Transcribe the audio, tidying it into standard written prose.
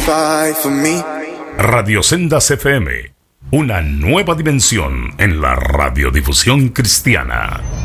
fight for me. Radio Sendas FM, una nueva dimensión en la radiodifusión cristiana.